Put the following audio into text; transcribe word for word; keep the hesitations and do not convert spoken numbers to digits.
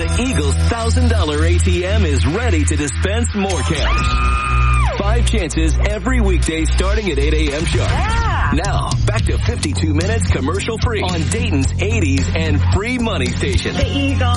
The Eagles one thousand dollars A T M is ready to dispense more cash. Five chances every weekday starting at eight a.m. sharp. Yeah. Now, back to fifty-two minutes commercial free on Dayton's eighties and free money station. The Eagles.